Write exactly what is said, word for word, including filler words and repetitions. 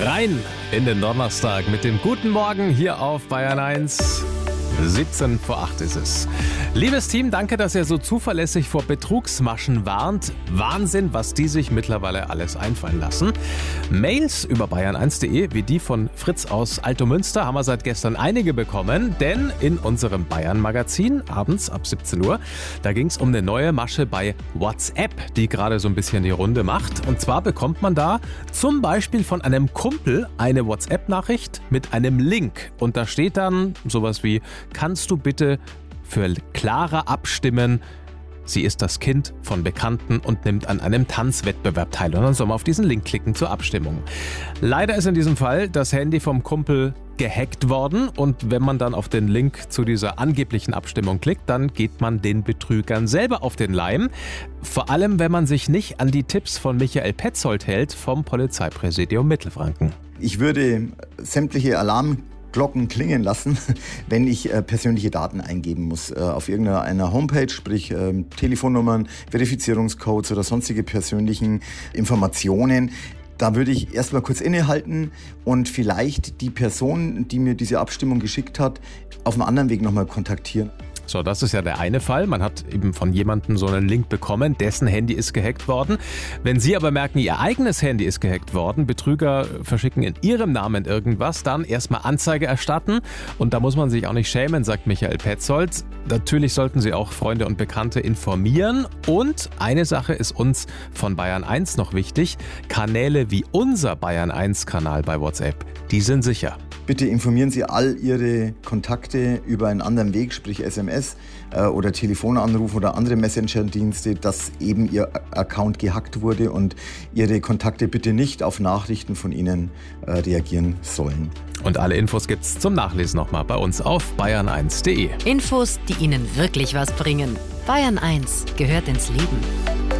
Rein in den Donnerstag mit dem guten Morgen hier auf Bayern eins. siebzehn vor acht ist es. Liebes Team, danke, dass ihr so zuverlässig vor Betrugsmaschen warnt. Wahnsinn, was die sich mittlerweile alles einfallen lassen. Mails über bayern eins punkt de, wie die von Fritz aus Altomünster, haben wir seit gestern einige bekommen. Denn in unserem Bayern-Magazin, abends ab siebzehn Uhr, da ging es um eine neue Masche bei WhatsApp, die gerade so ein bisschen die Runde macht. Und zwar bekommt man da zum Beispiel von einem Kumpel eine WhatsApp-Nachricht mit einem Link. Und da steht dann sowas wie: Kannst du bitte für Clara abstimmen? Sie ist das Kind von Bekannten und nimmt an einem Tanzwettbewerb teil. Und dann soll man auf diesen Link klicken zur Abstimmung. Leider ist in diesem Fall das Handy vom Kumpel gehackt worden. Und wenn man dann auf den Link zu dieser angeblichen Abstimmung klickt, dann geht man den Betrügern selber auf den Leim. Vor allem, wenn man sich nicht an die Tipps von Michael Petzold hält vom Polizeipräsidium Mittelfranken. Ich würde sämtliche Alarm Glocken klingen lassen, wenn ich äh, persönliche Daten eingeben muss. Äh, auf irgendeiner Homepage, sprich äh, Telefonnummern, Verifizierungscodes oder sonstige persönlichen Informationen. Da würde ich erstmal kurz innehalten und vielleicht die Person, die mir diese Abstimmung geschickt hat, auf einem anderen Weg nochmal kontaktieren. So, das ist ja der eine Fall. Man hat eben von jemandem so einen Link bekommen, dessen Handy ist gehackt worden. Wenn Sie aber merken, Ihr eigenes Handy ist gehackt worden, Betrüger verschicken in Ihrem Namen irgendwas, dann erstmal Anzeige erstatten. Und da muss man sich auch nicht schämen, sagt Michael Petzold. Natürlich sollten Sie auch Freunde und Bekannte informieren. Und eine Sache ist uns von Bayern eins noch wichtig: Kanäle wie unser Bayern eins Kanal bei WhatsApp, die sind sicher. Bitte informieren Sie all Ihre Kontakte über einen anderen Weg, sprich S M S äh, oder Telefonanruf oder andere Messenger-Dienste, dass eben Ihr Account gehackt wurde und Ihre Kontakte bitte nicht auf Nachrichten von Ihnen äh, reagieren sollen. Und alle Infos gibt's zum Nachlesen nochmal bei uns auf bayern eins punkt de. Infos, die Ihnen wirklich was bringen. Bayern eins gehört ins Leben.